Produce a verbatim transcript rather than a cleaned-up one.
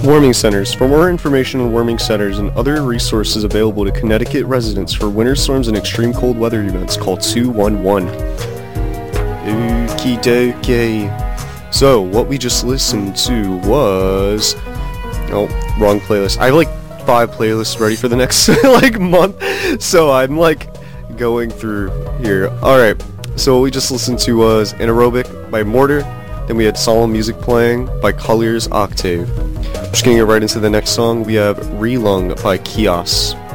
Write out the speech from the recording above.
Warming centers. For more information on warming centers and other resources available to Connecticut residents for winter storms and extreme cold weather events, call two one one. Okie dokie. So, what we just listened to was... Oh, wrong playlist. I have like five playlists ready for the next like month, so I'm like going through here. Alright, so what we just listened to was Anaerobic by Mortar. Then we had Solemn Music playing by Colliers Octave. Just getting it right into the next song, we have Relung by Kios.